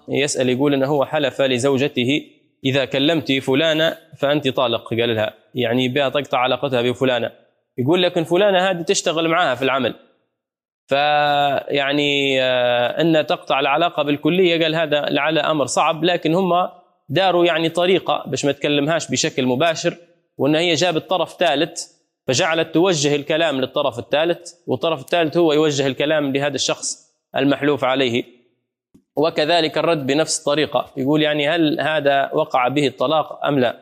يسأل يقول أنه هو حلف لزوجته إذا كلمت فلانة فأنت طالق، قال لها يعني بها تقطع علاقتها بفلانة. يقول لكن فلانة هذه تشتغل معها في العمل، فيعني أن تقطع العلاقة بالكلية، قال هذا لعل أمر صعب، لكن هم داروا يعني طريقة باش ما تكلمهاش بشكل مباشر، وأن هي جابت طرف ثالث فجعلت توجه الكلام للطرف الثالث، والطرف الثالث هو يوجه الكلام لهذا الشخص المحلوف عليه، وكذلك الرد بنفس الطريقة. يقول يعني هل هذا وقع به الطلاق أم لا؟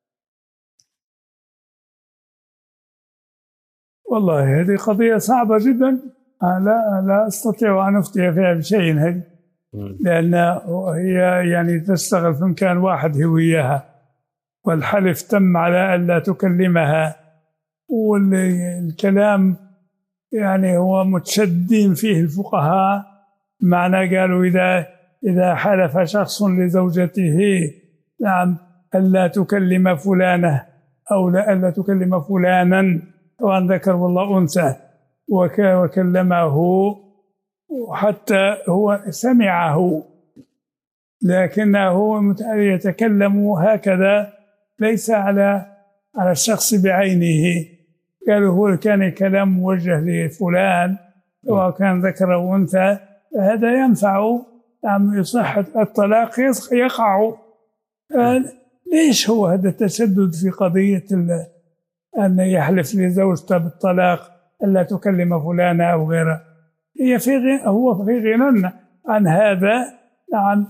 والله هذه قضية صعبة جدا، لا أستطيع أن أفتي فيها بشيء هذه، لأن هي يعني تشتغل في مكان واحد هي وياها، والحلف تم على ألا تكلمها، والكلام يعني هو متشدين فيه الفقهاء، معنى قالوا إذا حلف شخص لزوجته نعم ألا تكلم فلانة أو ألا تكلم فلانا، طبعا ذكر والله أنثى، وكلمه وحتى هو سمعه لكنه يتكلم هكذا ليس على الشخص بعينه. قالوا هو كان كلام موجه لفلان وكان ذكر أنثى، هذا ينفع يصح الطلاق يقع. ليش هو هذا التشدد في قضية أن يحلف لزوجته بالطلاق ألا تكلم فلانة أو غيرها؟ هو في غنى عن هذا، نعم،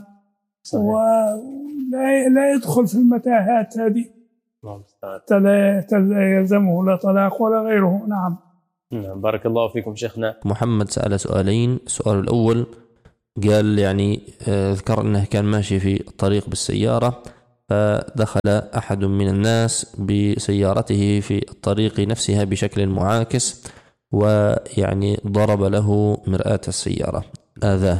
ولا يدخل في المتاهات هذه، لا يلزمه لا طلاق ولا غيره. نعم. بارك الله فيكم شيخنا. محمد سأل سؤالين. السؤال الأول قال يعني ذكر أنه كان ماشي في الطريق بالسيارة، فدخل أحد من الناس بسيارته في الطريق نفسها بشكل معاكس، ويعني ضرب له مرآة السيارة آذاه،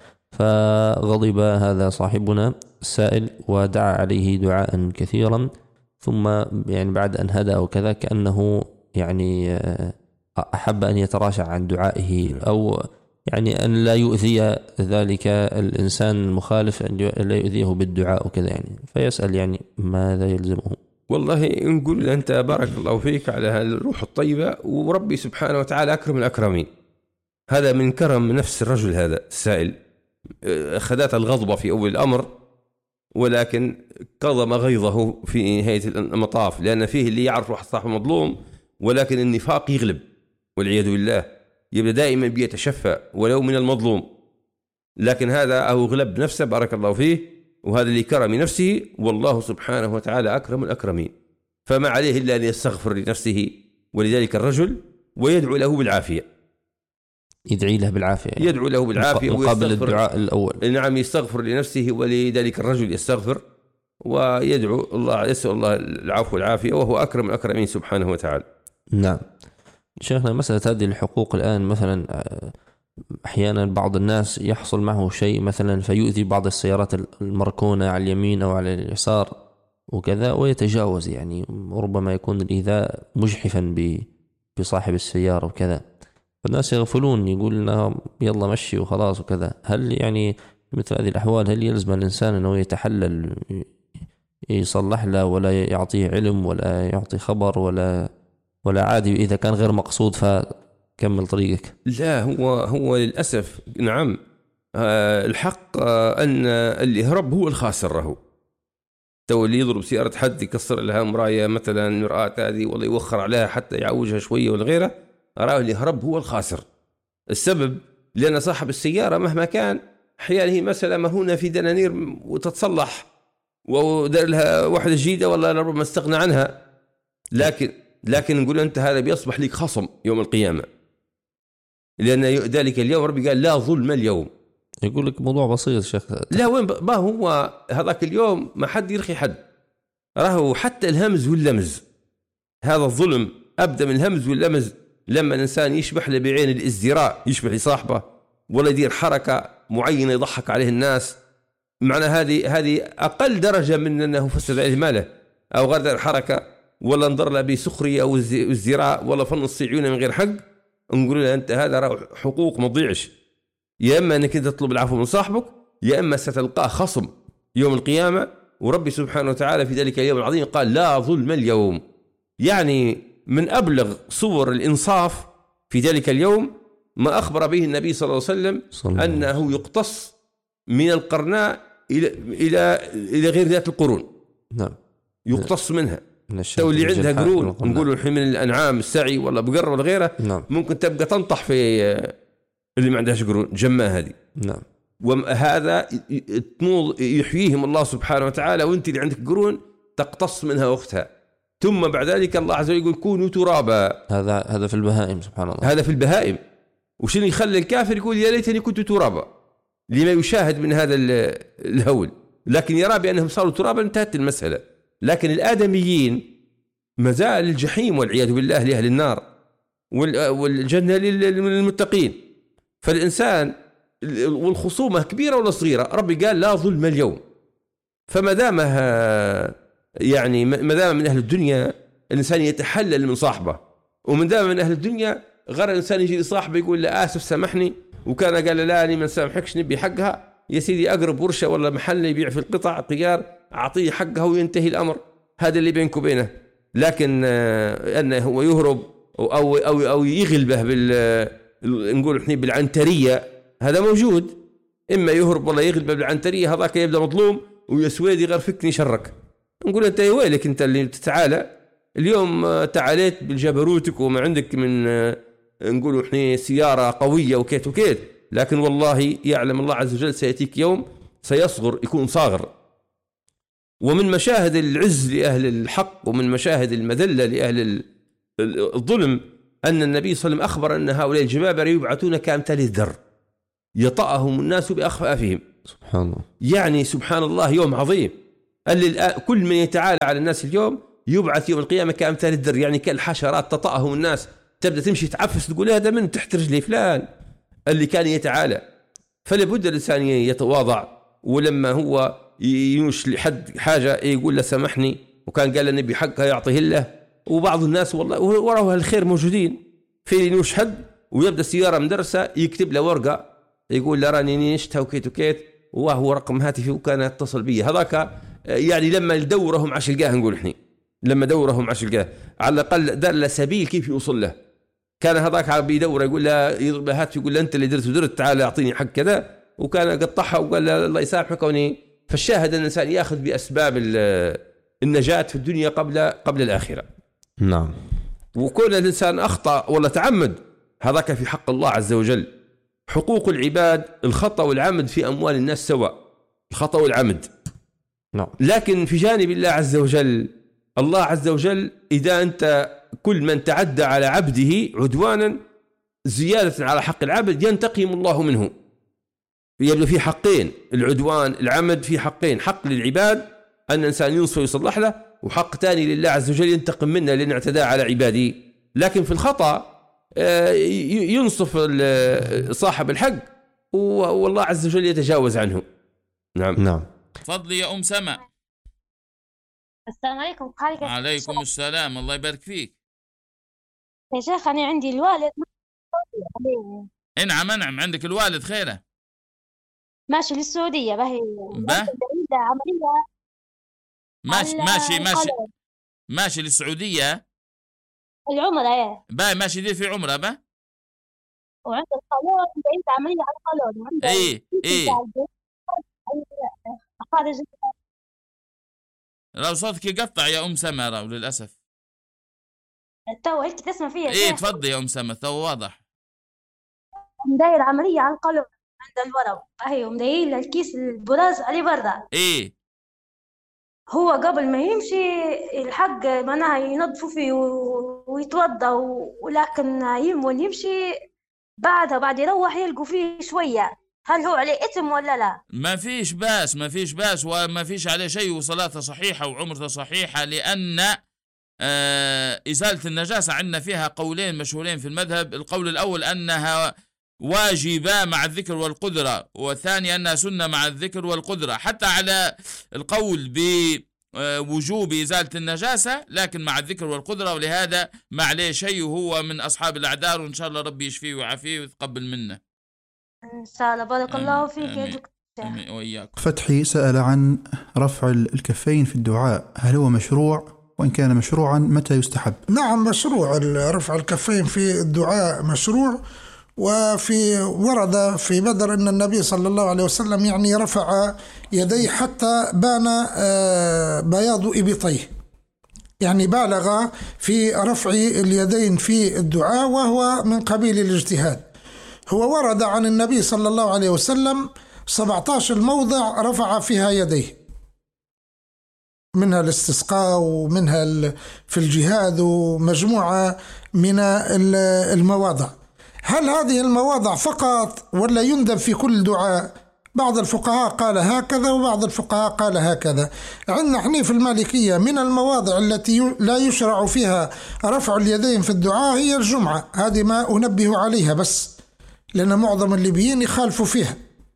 فغضب هذا صاحبنا السائل ودعا عليه دعاء كثيرا، ثم يعني بعد أن هدأ وكذا كأنه يعني أحب أن يتراشع عن دعائه، أو يعني أن لا يؤذي ذلك الإنسان المخالف، أن لا يؤذيه بالدعاء وكذا يعني. فيسأل يعني ماذا يلزمه؟ والله نقول أنت بارك الله فيك على الروح الطيبة، وربي سبحانه وتعالى أكرم الأكرمين. هذا من كرم نفس الرجل هذا السائل، أخذت الغضبة في أول الأمر ولكن كظم غيظه في نهاية المطاف، لأن فيه اللي يعرف واحد صاحب مظلوم ولكن النفاق يغلب والعياذ بالله، يبدأ دائما بيتشفى ولو من المظلوم، لكن هذا أو غلب نفسه بارك الله فيه، وهذا اللي كرم نفسه، والله سبحانه وتعالى أكرم الأكرمين، فما عليه إلا أن يستغفر لنفسه ولذلك الرجل ويدعو له بالعافية، يدعي له بالعافية، يعني يدعو له بالعافية مقابل الدعاء الأول. نعم، يستغفر لنفسه ولذلك الرجل يستغفر ويدعو الله، يسأل الله العفو والعافية، وهو أكرم الأكرمين سبحانه وتعالى. نعم شيخنا، مسألة هذه الحقوق الآن، مثلا أحيانا بعض الناس يحصل معه شيء مثلا فيؤذي بعض السيارات المركونة على اليمين أو على اليسار وكذا ويتجاوز، يعني ربما يكون الإيذاء مجحفا بصاحب السيارة وكذا، فالناس يغفلون، يقول لنا يلا مشي وخلاص وكذا. هل يعني مثل هذه الأحوال هل يلزم الإنسان أنه يتحلل يصلح له ولا يعطيه علم ولا يعطي خبر ولا عادي إذا كان غير مقصود فكمل طريقك؟ لا، هو للأسف نعم الحق أن اللي هرب هو الخاسر، رهو تو اللي يضرب سيارة حد يكسر لها مراية مثلا مرآة هذه ولا يوخر عليها حتى يعوجها شوية ولا غيره، أراه اللي هرب هو الخاسر. السبب لأن صاحب السيارة مهما كان أحيانا هي مسألة مرهونة في دنانير وتتصلح ودار لها واحدة جديدة والله ربما استغنى عنها، لكن نقول أنت هذا بيصبح لك خصم يوم القيامة، لأن ذلك اليوم ربي قال لا ظلم اليوم. يقول لك موضوع بسيط شيخ. لا وين ما هو هذاك اليوم ما حد يرخي حد، راهو حتى الهمز واللمز هذا الظلم أبدأ من الهمز واللمز، لما الإنسان يشبح له بعين الازدراء يشبح لصاحبه ولا يدير حركة معينة يضحك عليه الناس، معنى هذه أقل درجة من أنه فسد عليه ماله أو غير حركة ولا انظر له بسخرية أو ازدراء ولا فنص عيونه من غير حق. نقول له أنت هذا حقوق ما تضيعش، يا إما أنك أنت تطلب العفو من صاحبك يا إما ستلقاه خصم يوم القيامة. وربي سبحانه وتعالى في ذلك اليوم العظيم قال لا ظلم اليوم، يعني من أبلغ صور الإنصاف في ذلك اليوم ما أخبر به النبي صلى الله عليه وسلم أنه يقتص من القرناء إلى غير ذات القرون. نعم. يقتص منها. تو اللي عندها قرون نقولوا الحين من الأنعام السعي ولا بقر ولا غيره، نعم. ممكن تبقى تنطح في اللي ما عندهاش قرون، جماء هذه. نعم. وهذا يحييهم الله سبحانه وتعالى، وانت اللي عندك قرون تقتص منها أختها. ثم بعد ذلك الله عز وجل يقول كونوا ترابا. هذا في البهائم سبحان الله. هذا في البهائم. وشنو يخلي الكافر يقول يا ليتني كنت ترابا لما يشاهد من هذا الهول، لكن يرى بأنهم صاروا ترابا انتهت المسألة. لكن الآدميين مازال الجحيم والعياذ بالله لأهل النار والجنة للمتقين. فالإنسان والخصومة كبيرة ولا صغيرة ربي قال لا ظلم اليوم. فما دامها يعني ما دام من أهل الدنيا الإنسان يتحلل من صاحبه، ومن دام من أهل الدنيا غير الإنسان يجي لصاحبه يقول له آسف سامحني، وكان قال لا أنا ما سامحكش نبي حقها، يا سيدي أقرب ورشة ولا محل يبيع في القطع خيار أعطيه حقها وينتهي الأمر. هذا اللي بينك وبينه. لكن أنه هو يهرب أو يغلبه نقول إحنا بالعنترية، هذا موجود. إما يهرب ولا يغلبه بالعنترية، هذاك يبدأ مظلوم ويا سويدي غير فكني شرك. نقول أنت يا ويلك أنت اللي تتعالى اليوم، تعاليت بالجبروتك وما عندك من نقول إحنا سيارة قوية وكيت وكيت، لكن والله يعلم الله عز وجل سيأتيك يوم سيصغر يكون صاغر. ومن مشاهد العز لأهل الحق ومن مشاهد المذلة لأهل الظلم أن النبي صلى الله عليه وسلم أخبر أن هؤلاء الجبابرة يبعثون كأمثال الذر يطأهم الناس بأخفافهم. سبحان الله. يعني سبحان الله يوم عظيم. كل من يتعالى على الناس اليوم يبعث يوم القيامة كأمثال الذر، يعني كالحشرات تطأهم الناس، تبدأ تمشي تعفس تقول هذا من تحت رجلي فلان اللي كان يتعالى. فلابد الإنسان يتواضع، ولما هو ينوش لحد حاجة يقول له سامحني، وكان قال النبي حقها يعطيه له. وبعض الناس والله وراه الخير موجودين في ينوش حد ويبدأ سيارة مدرسة يكتب له ورقة يقول له راني نيشتها وكيت وكيت وهو رقم هاتفي وكان يتصل بي. هذاك يعني لما دورهم عش القاه، نقول احنا لما دورهم عش القاه على الأقل دار له سبيل كيف يوصل له. كان هذاك بيدور يقول له يضرب له هاتف يقول له أنت اللي درت تعال أعطيني حق كذا، وكان قطعها وقال له الله يسامحك وني. فالشاهد أن الإنسان يأخذ بأسباب النجاة في الدنيا قبل الآخرة. نعم. وكون الإنسان أخطأ ولا تعمد هذاك في حق الله عز وجل. حقوق العباد الخطأ والعمد في أموال الناس سواء، الخطأ والعمد. نعم. لكن في جانب الله عز وجل، الله عز وجل إذا أنت كل من تعدى على عبده عدوانا زيادة على حق العبد ينتقم الله منه. يبدو في حقين، العدوان العمد في حقين، حق للعباد أن الإنسان ينصف ويصلح له، وحق تاني لله عز وجل ينتقم منا لأن اعتدى على عباده. لكن في الخطأ ينصف صاحب الحق والله عز وجل يتجاوز عنه. نعم. نعم. تفضلي يا أم سما. السلام عليكم. عليكم السلام، الله يبارك فيك يا شيخ. أنا عندي الوالد انعم عندك الوالد خيره ماشي للسعودية باهي عملية ماشي للسعودية العمرة ايه باهي ماشي دي في عمرة باهي وعند القانون بعيد عملية على القانون ايه خارج. لو صوتك يقطع يا أم سما للأسف. تو هيك تسمع فيها ايه تفضلي يا أم سما تو واضح. مداير عملية على القلب عند الورم باهي ومداير الكيس البراز عليه برا. ايه هو قبل ما يمشي الحق معناها ينظفوا فيه ويتوضا ولكن يمون يمشي بعد يروح يلقوا فيه شوية. هل هو عليه إثم ولا لا؟ ما فيش باس وما فيش عليه شيء، وصلاته صحيحة وعمرته صحيحة، لأن إزالة النجاسة عندنا فيها قولين مشهورين في المذهب. القول الأول أنها واجبة مع الذكر والقدرة، والثاني أنها سنة مع الذكر والقدرة. حتى على القول بوجوب إزالة النجاسة لكن مع الذكر والقدرة، ولهذا ما عليه شيء وهو من أصحاب الأعذار، وإن شاء الله ربي يشفيه ويعافيه ويتقبل منه إن شاء الله. بارك الله فيك يا دكتور وإياكم. فتحي سأل عن رفع الكفين في الدعاء، هل هو مشروع؟ وإن كان مشروعا متى يستحب؟ نعم مشروع، رفع الكفين في الدعاء مشروع. ورد في بدر أن النبي صلى الله عليه وسلم يعني رفع يديه حتى بان بياض إبطيه، يعني بالغ في رفع اليدين في الدعاء، وهو من قبيل الاجتهاد. هو ورد عن النبي صلى الله عليه وسلم 17 موضع رفع فيها يديه، منها الاستسقاء ومنها في الجهاد ومجموعة من المواضع. هل هذه المواضع فقط ولا يندب في كل دعاء؟ بعض الفقهاء قال هكذا وبعض الفقهاء قال هكذا. عندنا احنا في المالكية من المواضع التي لا يشرع فيها رفع اليدين في الدعاء هي الجمعة، هذه ما أنبه عليها بس، لأن معظم الليبيين يخالفوا فيها،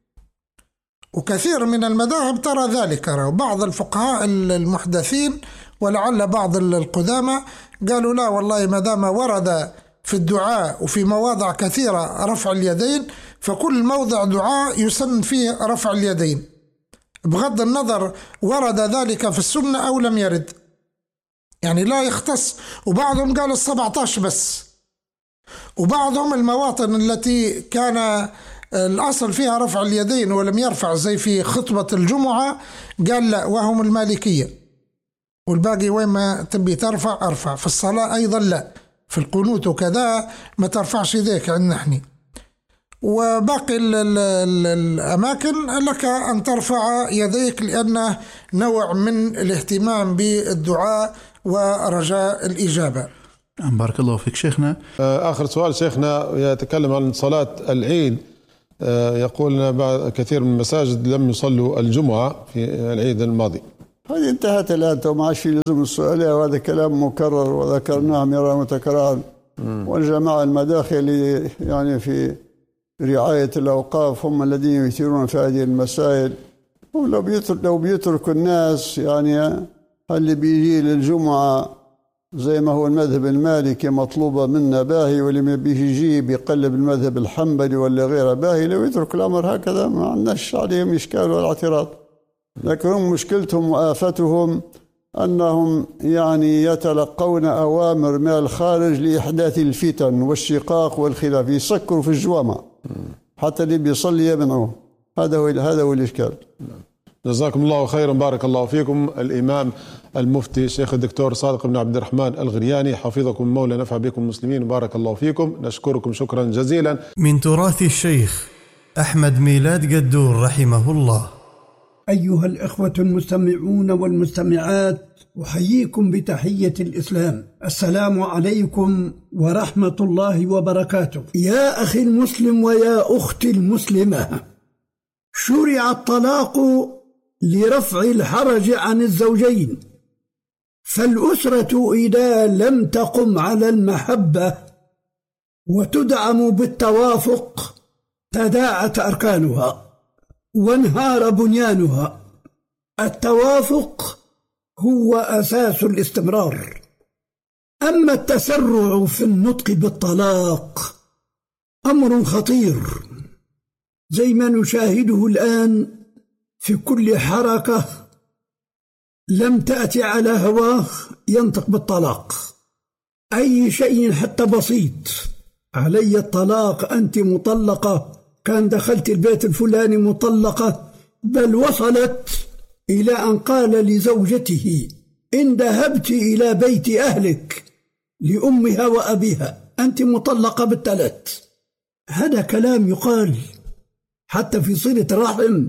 وكثير من المذاهب ترى ذلك. وبعض الفقهاء المحدثين ولعل بعض القدامى قالوا لا والله ما دام ورد في الدعاء وفي مواضع كثيرة رفع اليدين، فكل موضع دعاء يسن فيه رفع اليدين بغض النظر ورد ذلك في السنة أو لم يرد، يعني لا يختص. وبعضهم قال 17 بس، وبعضهم المواطن التي كان الأصل فيها رفع اليدين ولم يرفع زي في خطبة الجمعة قال لا، وهم المالكية. والباقي وين ما تبي ترفع أرفع، في الصلاة أيضا لا، في القنوت وكذا ما ترفعش ذيك عندنا احنا. وباقي الأماكن لك أن ترفع يديك لأنه نوع من الاهتمام بالدعاء ورجاء الإجابة. بارك الله فيك شيخنا. آخر سؤال شيخنا يتكلم عن صلاة العيد. يقول كثير من المساجد لم يصلوا الجمعة في العيد الماضي. هذه انتهت الآن، ما عادش لزم السؤال، وهذا كلام مكرر وذكرناه مرة متكررا. والجماعة المداخل يعني في رعاية الأوقاف هم الذين يثيرون في هذه المسائل. لو بيتركوا الناس يعني اللي بيجي للجمعة زي ما هو المذهب المالكي مطلوبة منا باهي، واللي ما بيجي بيقلب المذهب الحنبلي ولا غيره باهي، لو يترك الأمر هكذا ما عندناش عليهم إشكال ولا اعتراض. لكن هم مشكلتهم وآفتهم أنهم يعني يتلقون أوامر من الخارج لإحداث الفتن والشقاق والخلاف، يسكروا في الجوامع حتى اللي بيصلي يمنعوه. هذا هو الإشكال. جزاكم الله خيرا، بارك الله فيكم. الإمام المفتي الشيخ الدكتور صادق بن عبد الرحمن الغرياني، حفظكم المولى، نفع بكم المسلمين، بارك الله فيكم. نشكركم شكرا جزيلا. من تراث الشيخ أحمد ميلاد قدور رحمه الله. أيها الإخوة المستمعون والمستمعات، أحييكم بتحية الإسلام، السلام عليكم ورحمة الله وبركاته. يا أخي المسلم ويا أختي المسلمة، شرع الطلاق لرفع الحرج عن الزوجين، فالأسرة إذا لم تقم على المحبة وتدعم بالتوافق تداعت أركانها وانهار بنيانها. التوافق هو أساس الاستمرار. أما التسرع في النطق بالطلاق أمر خطير، زي ما نشاهده الآن في كل حركة لم تأتي على هواه ينطق بالطلاق. أي شيء حتى بسيط، علي الطلاق، أنت مطلقة، كان دخلت البيت الفلاني مطلقة، بل وصلت إلى أن قال لزوجته إن ذهبت إلى بيت أهلك لأمها وأبيها أنت مطلقة بالثلاث. هذا كلام يقال حتى في صلة رحم.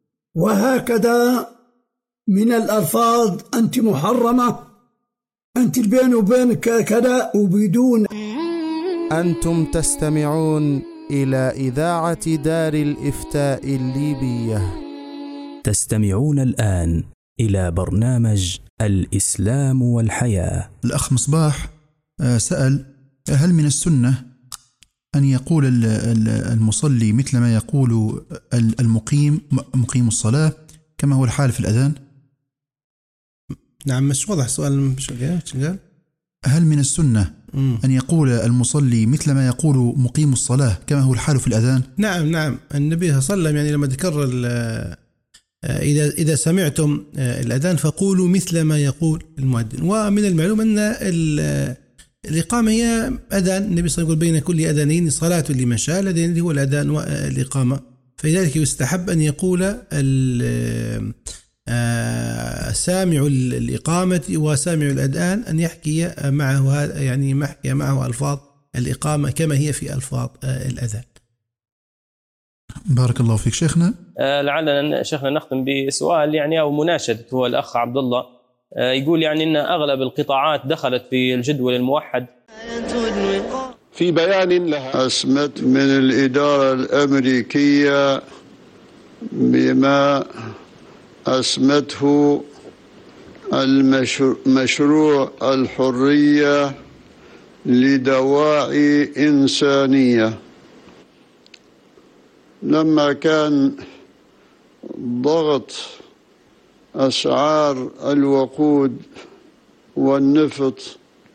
وهكذا من الألفاظ أنت محرمة، أنت البين وبينك كذا وبدون. أنتم تستمعون إلى إذاعة دار الإفتاء الليبية. تستمعون الآن إلى برنامج الإسلام والحياة. الأخ مصباح سأل: هل من السنة أن يقول المصلي مثل ما يقول مقيم الصلاة كما هو الحال في الأذان؟ نعم، مش واضح السؤال. مش قال هل من السنة أن يقول المصلي مثل ما يقول مقيم الصلاة كما هو الحال في الأذان؟ نعم النبي صلى الله عليه وسلم يعني لما ذكر إذا سمعتم الأذان فقولوا مثل ما يقول المؤذن. ومن المعلوم أن الإقامة هي أذان، النبي صلى الله عليه وسلم يقول بين كل أذانين صلاة لمن شاء، الذين هو الأذان والإقامة، فلذلك يستحب أن يقول سامع الإقامة وسامع الأذان أن يحكي معه، يعني يحكي معه ألفاظ الإقامة كما هي في ألفاظ الأذان. بارك الله فيك شيخنا. لعلنا شيخنا نختم بسؤال يعني أو مناشدة. هو الأخ عبد الله يقول يعني أن أغلب القطاعات دخلت في الجدول الموحد. في بيان لها أسمت من الإدارة الأمريكية بما أسمته مشروع الحرية لدواعي إنسانية، لما كان ضغط أسعار الوقود والنفط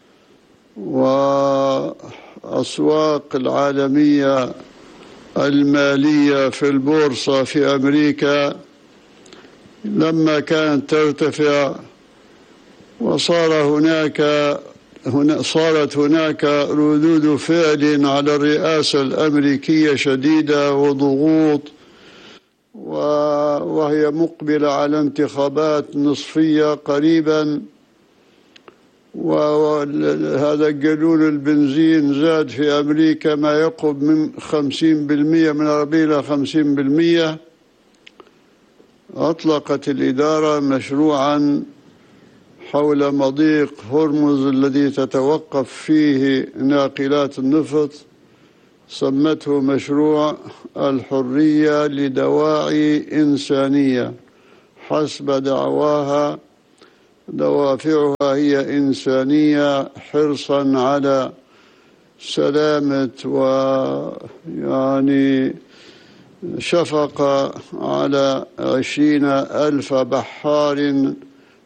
وأسواق العالمية المالية في البورصة في أمريكا لما كانت ترتفع، صارت هناك ردود فعل على الرئاسة الأمريكية شديدة وضغوط، وهي مقبلة على انتخابات نصفية قريبا، وهذا قانون البنزين زاد في أمريكا ما يقرب من 50%، من 40 إلى 50%. أطلقت الإدارة مشروعا حول مضيق هرمز الذي تتوقف فيه ناقلات النفط، سمته مشروع الحرية لدواعي إنسانية. حسب دعواها دوافعها هي إنسانية، حرصا على سلامة ويعني شفقة على 20,000 بحار